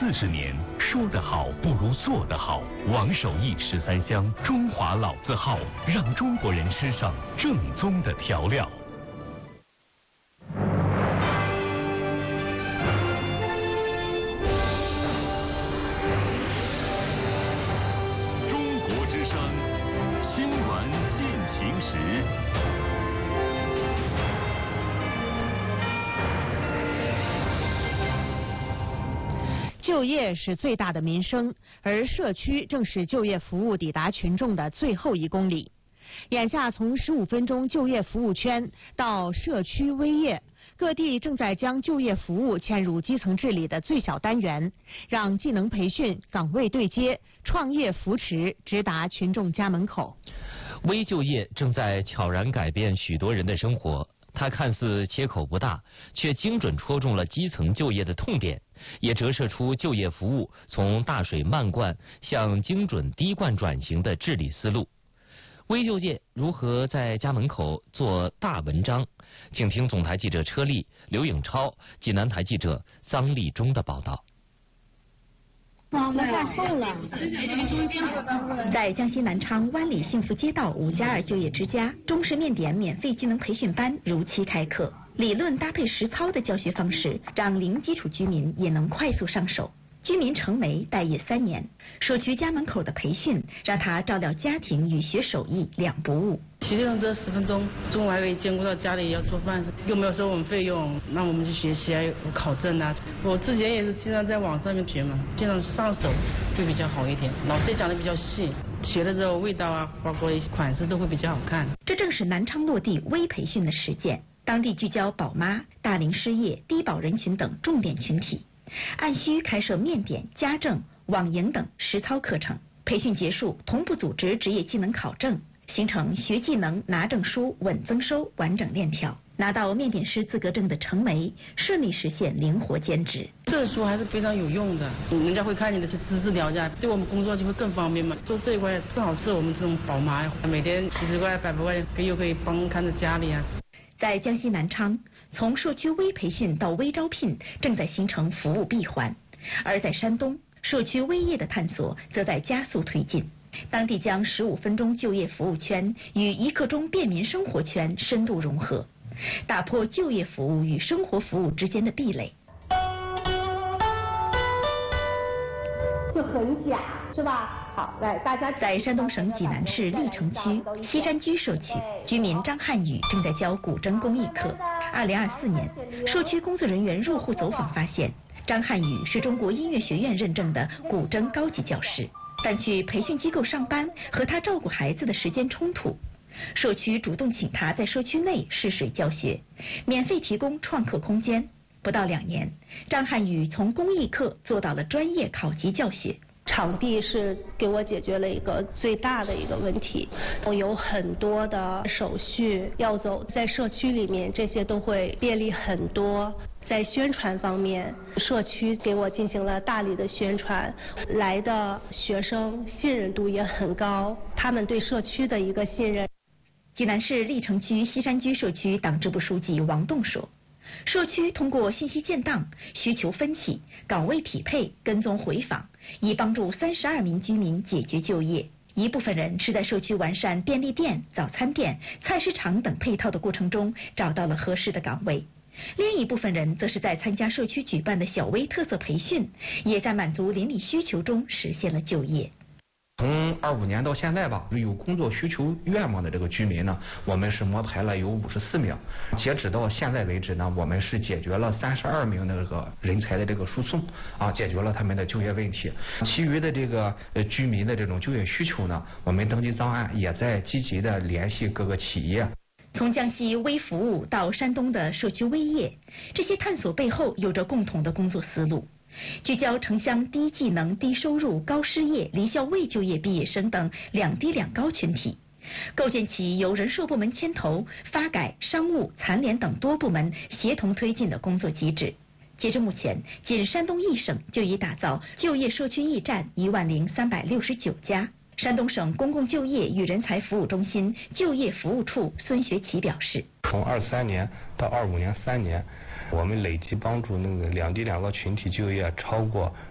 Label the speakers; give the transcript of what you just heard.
Speaker 1: 40年，说得好不如做得好。王守义13香，中华老字号，让中国人吃上正宗的调料。中国之声，新闻进行时。
Speaker 2: 就业是最大的民生，而社区正是就业服务抵达群众的最后1公里。眼下，从15分钟就业服务圈到社区微业，各地正在将就业服务嵌入基层治理的最小单元，让技能培训、岗位对接、创业扶持直达群众家门口。
Speaker 3: 微就业正在悄然改变许多人的生活，它看似切口不大，却精准戳中了基层就业的痛点，也折射出就业服务从大水漫灌向精准滴灌转型的治理思路。微就业如何在家门口做大文章？请听总台记者车丽、刘颖超、济南台记者臧立忠的报道。
Speaker 4: 我太厚了。在江西南昌湾里幸福街道5+2就业之家，中式面点免费技能培训班如期开课，理论搭配实操的教学方式，让零基础居民也能快速上手。居民程梅待业3年，社区家门口的培训让他照料家庭与学手艺2不误。
Speaker 5: 实际上这10分钟，中午还可以兼顾到家里要做饭，又没有收我们费用，让我们去学习啊，有考证啊。我之前也是经常在网上面学嘛，经常上手就比较好一点。老师也讲的比较细，学了之后味道啊，包括款式都会比较好看。
Speaker 4: 这正是南昌落地微培训的实践，当地聚焦宝妈、大龄失业、低保人群等重点群体。按需开设面点、家政、网营等实操课程，培训结束同步组织职业技能考证，形成学技能拿证书稳增收完整链条。拿到面点师资格证的程梅顺利实现灵活兼职。
Speaker 5: 证书还是非常有用的，人家会看你的资质了解，对我们工作就会更方便嘛。做这一块正好是我们这种宝妈呀，每天70块、100块又可以帮看着家里啊。
Speaker 4: 在江西南昌，从社区微培训到微招聘正在形成服务闭环，而在山东，社区微业的探索则在加速推进。当地将15分钟就业服务圈与1刻钟便民生活圈深度融合，打破就业服务与生活服务之间的壁垒。
Speaker 6: 就很假，是吧？好，来，大家
Speaker 4: 在山东省济南市历城区西山居社区，居民张汉宇正在教古筝工艺课。2024年，社区工作人员入户走访发现，张汉宇是中国音乐学院认证的古筝高级教师，但去培训机构上班和他照顾孩子的时间冲突。社区主动请他在社区内试水教学，免费提供创客空间。不到2年，张汉宇从公益课做到了专业考级教学。
Speaker 7: 场地是给我解决了一个最大的一个问题，我有很多的手续要走，在社区里面这些都会便利很多。在宣传方面，社区给我进行了大力的宣传，来的学生信任度也很高，他们对社区的一个信任。
Speaker 4: 济南市历城区西山居社区党支部书记王栋说，社区通过信息建档、需求分析、岗位匹配、跟踪回访，以帮助32名居民解决就业。一部分人是在社区完善便利店、早餐店、菜市场等配套的过程中找到了合适的岗位，另一部分人则是在参加社区举办的小微特色培训，也在满足邻里需求中实现了就业。
Speaker 8: 从25年到现在吧，有工作需求愿望的这个居民呢，我们是摸排了有54名。截止到现在为止呢，我们是解决了32名的这个人才的这个输送啊，解决了他们的就业问题。其余的这个居民的这种就业需求呢，我们登记档案也在积极的联系各个企业。
Speaker 4: 从江西微服务到山东的社区微业，这些探索背后有着共同的工作思路。聚焦城乡低技能、低收入、高失业、离校未就业毕业生等2低2高群体，构建起由人社部门牵头、发改、商务、残联等多部门协同推进的工作机制。截至目前，仅山东一省就已打造就业社区驿站10369家。山东省公共就业与人才服务中心就业服务处孙学奇表示，
Speaker 9: 从23年到25年3年，我们累计帮助那个2低2高群体就业超过